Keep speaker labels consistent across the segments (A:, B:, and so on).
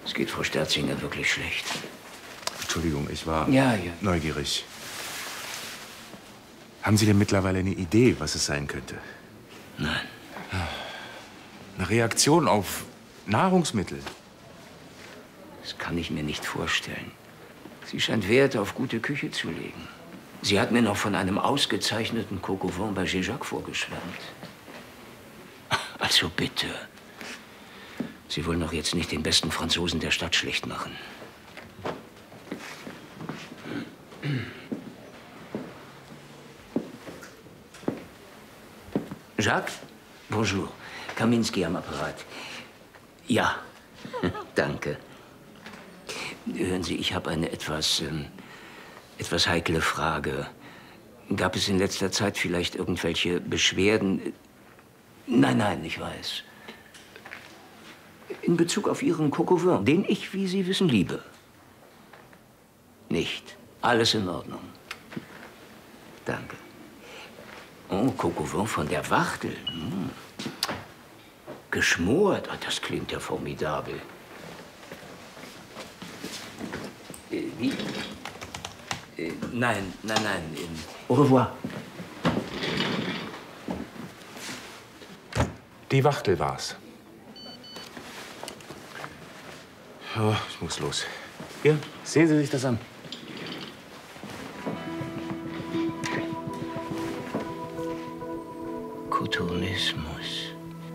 A: Es geht Frau Sterzinger wirklich schlecht.
B: Entschuldigung, ich war
A: ja.
B: neugierig. Haben Sie denn mittlerweile eine Idee, was es sein könnte?
A: Nein.
B: Eine Reaktion auf Nahrungsmittel?
A: Das kann ich mir nicht vorstellen. Sie scheint Wert auf gute Küche zu legen. Sie hat mir noch von einem ausgezeichneten Coq au vin bei Jéjac vorgeschwärmt. Also bitte. Sie wollen doch jetzt nicht den besten Franzosen der Stadt schlecht machen. Jacques? Bonjour. Kaminski am Apparat. Ja, danke. Hören Sie, ich habe eine etwas heikle Frage. Gab es in letzter Zeit vielleicht irgendwelche Beschwerden? Nein, ich weiß. In Bezug auf Ihren Coq au vin, den ich, wie Sie wissen, liebe. Nicht. Alles in Ordnung. Danke. Oh, Coq au vin von der Wachtel. Hm. Geschmort. Ah, das klingt ja formidabel. Wie? Nein. Au revoir.
B: Die Wachtel war's. Oh, ich muss los.
A: Hier, sehen Sie sich das an. Kotonismus.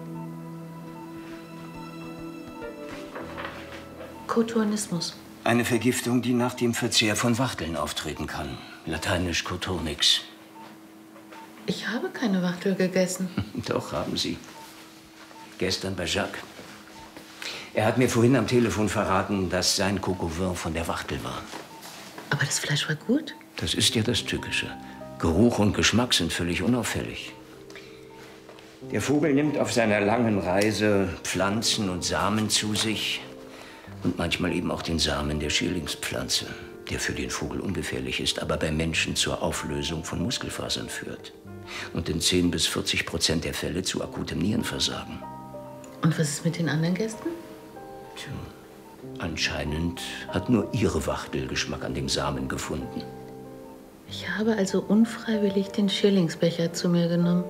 C: Kotonismus.
A: Eine Vergiftung, die nach dem Verzehr von Wachteln auftreten kann. Lateinisch Kotonix.
C: Ich habe keine Wachtel gegessen.
A: Doch, haben Sie. Gestern bei Jacques. Er hat mir vorhin am Telefon verraten, dass sein Coq au vin von der Wachtel war.
C: Aber das Fleisch war gut?
A: Das ist ja das Tückische. Geruch und Geschmack sind völlig unauffällig. Der Vogel nimmt auf seiner langen Reise Pflanzen und Samen zu sich. Und manchmal eben auch den Samen der Schierlingspflanze, der für den Vogel ungefährlich ist, aber beim Menschen zur Auflösung von Muskelfasern führt. Und in 10 bis 40% der Fälle zu akutem Nierenversagen.
C: Und was ist mit den anderen Gästen?
A: Tja, anscheinend hat nur Ihre Wachtel Geschmack an dem Samen gefunden.
C: Ich habe also unfreiwillig den Schierlingsbecher zu mir genommen.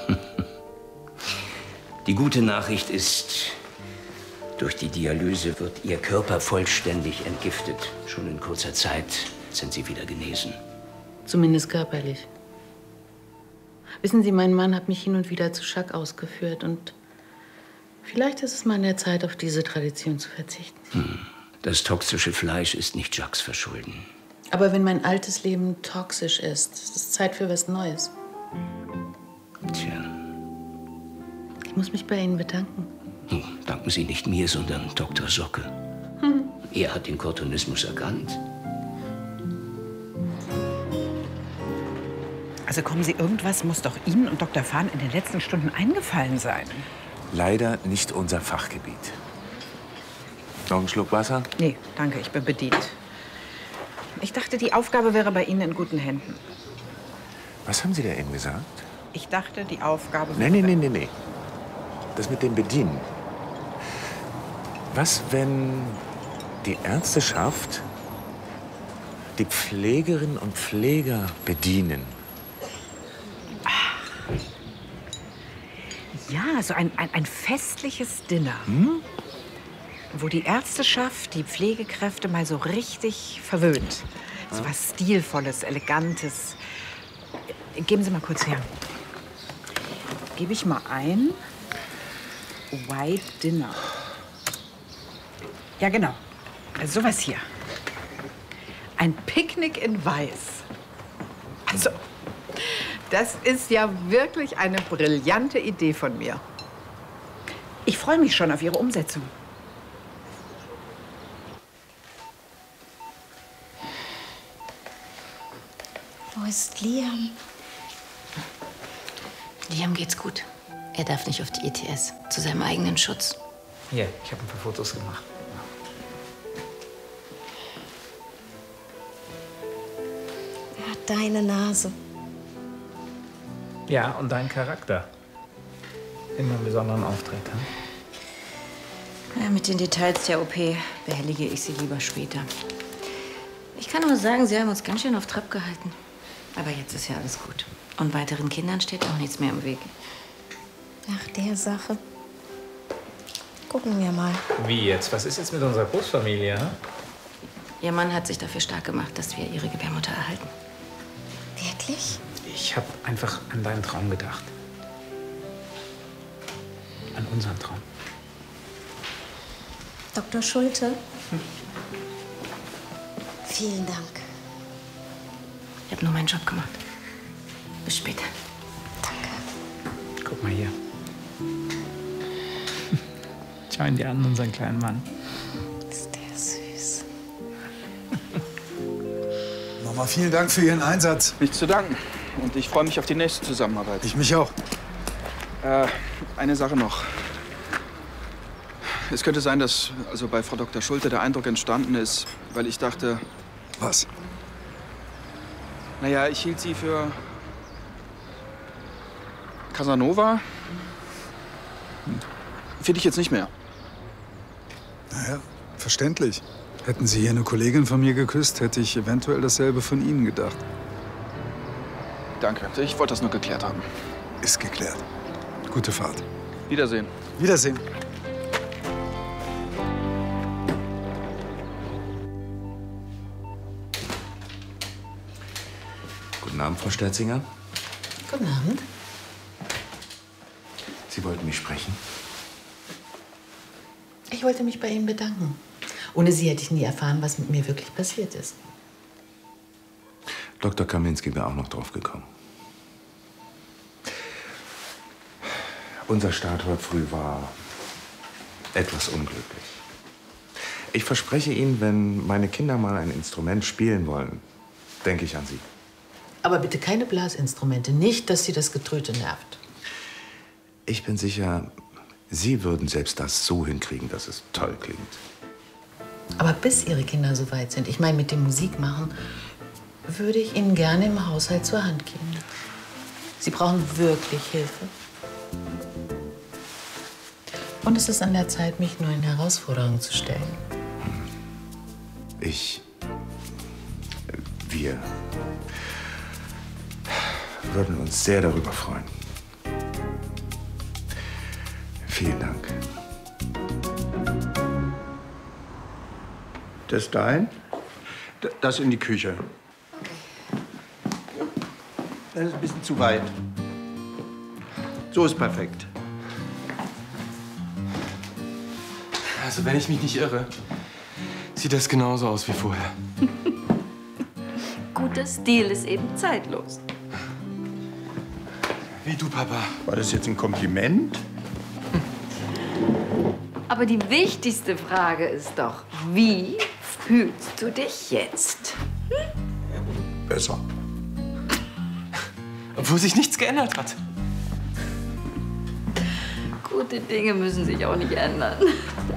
A: Die gute Nachricht ist, durch die Dialyse wird Ihr Körper vollständig entgiftet. Schon in kurzer Zeit sind Sie wieder genesen.
C: Zumindest körperlich. Wissen Sie, mein Mann hat mich hin und wieder zu Jacques ausgeführt und vielleicht ist es mal an der Zeit, auf diese Tradition zu verzichten.
A: Das toxische Fleisch ist nicht Jacques Verschulden.
C: Aber wenn mein altes Leben toxisch ist es Zeit für was Neues.
A: Tja.
C: Ich muss mich bei Ihnen bedanken.
A: Danken Sie nicht mir, sondern Dr. Socke. Er hat den Kotonismus erkannt.
D: Also kommen Sie, irgendwas muss doch Ihnen und Dr. Fahn in den letzten Stunden eingefallen sein.
B: Leider nicht unser Fachgebiet. Noch einen Schluck Wasser?
D: Nee, danke, ich bin bedient. Ich dachte, die Aufgabe wäre bei Ihnen in guten Händen.
B: Was haben Sie da eben gesagt?
D: Ich dachte, die Aufgabe...
B: Nee. Das mit dem Bedienen. Was, wenn die Ärzteschaft die Pflegerinnen und Pfleger bedienen?
D: Ja, so ein festliches Dinner. Wo die Ärzteschaft die Pflegekräfte mal so richtig verwöhnt. So was Stilvolles, Elegantes. Geben Sie mal kurz her. Gebe ich mal ein. White Dinner. Ja, genau. Also sowas hier. Ein Picknick in Weiß. Also, das ist ja wirklich eine brillante Idee von mir. Ich freue mich schon auf Ihre Umsetzung.
C: Wo ist Liam? Liam geht's gut. Er darf nicht auf die ETS. Zu seinem eigenen Schutz.
E: Hier, ich habe ein paar Fotos gemacht.
C: Er hat deine Nase.
E: Ja, und dein Charakter. Immer einen besonderen Auftritt, hm?
F: Ja, mit den Details der OP behellige ich Sie lieber später. Ich kann nur sagen, Sie haben uns ganz schön auf Trab gehalten. Aber jetzt ist ja alles gut. Und weiteren Kindern steht auch nichts mehr im Weg.
G: Nach der Sache. Gucken wir mal.
E: Wie jetzt? Was ist jetzt mit unserer Großfamilie? Hm?
F: Ihr Mann hat sich dafür stark gemacht, dass wir Ihre Gebärmutter erhalten.
G: Wirklich?
E: Ich habe einfach an deinen Traum gedacht. An unseren Traum.
G: Dr. Schulte? Vielen Dank.
F: Ich habe nur meinen Job gemacht. Bis später.
E: Guck mal hier. Schau ihn dir an, unseren kleinen Mann.
G: Ist der süß.
H: Nochmal vielen Dank für Ihren Einsatz.
I: Nichts zu danken. Und ich freue mich auf die nächste Zusammenarbeit.
H: Ich mich auch.
I: Eine Sache noch. Es könnte sein, dass also bei Frau Dr. Schulte der Eindruck entstanden ist, weil ich dachte...
H: Was?
I: Naja, ich hielt Sie für... Casanova? Finde ich jetzt nicht mehr.
H: Naja, verständlich. Hätten Sie hier eine Kollegin von mir geküsst, hätte ich eventuell dasselbe von Ihnen gedacht.
I: Danke. Ich wollte das nur geklärt haben.
H: Ist geklärt. Gute Fahrt.
I: Wiedersehen.
H: Wiedersehen.
B: Guten Abend, Frau Sterzinger.
C: Guten Abend.
B: Sie wollten mich sprechen?
C: Ich wollte mich bei Ihnen bedanken. Ohne Sie hätte ich nie erfahren, was mit mir wirklich passiert ist.
B: Dr. Kaminski wäre auch noch drauf gekommen. Unser Start heute früh war etwas unglücklich. Ich verspreche Ihnen, wenn meine Kinder mal ein Instrument spielen wollen, denke ich an Sie.
C: Aber bitte keine Blasinstrumente. Nicht, dass Sie das Getröte nervt.
B: Ich bin sicher, Sie würden selbst das so hinkriegen, dass es toll klingt.
C: Aber bis Ihre Kinder so weit sind, ich meine mit dem Musikmachen, würde ich Ihnen gerne im Haushalt zur Hand geben. Sie brauchen wirklich Hilfe. Und es ist an der Zeit, mich neuen Herausforderungen zu stellen.
B: Wir würden uns sehr darüber freuen. Vielen Dank.
J: Das dahin? Das in die Küche. Das ist ein bisschen zu weit. So ist perfekt.
K: Also, wenn ich mich nicht irre, sieht das genauso aus wie vorher.
F: Guter Stil ist eben zeitlos.
K: Wie du, Papa.
J: War das jetzt ein Kompliment?
F: Aber die wichtigste Frage ist doch, wie fühlst du dich jetzt?
J: Besser.
K: Obwohl sich nichts geändert hat.
F: Gute Dinge müssen sich auch nicht ändern.